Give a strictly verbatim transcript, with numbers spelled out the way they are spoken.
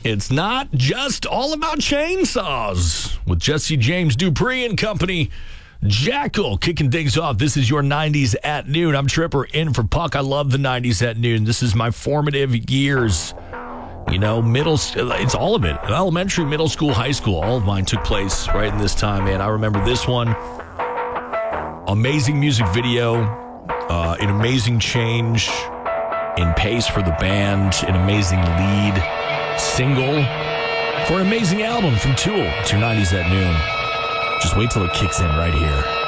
It's not just all about chainsaws. With Jesse James Dupree and company, Jackal kicking things off. This is your nineties at noon. I'm Tripper in for Puck. I love the nineties at noon. This is my formative years. You know, middle, it's all of it. Elementary, middle school, high school, all of mine took place right in this time, man. I remember this one. Amazing music video, uh, an amazing change in pace for the band, an amazing lead single for an amazing album from Tool. It's your nineties at noon. Just wait till it kicks in right here.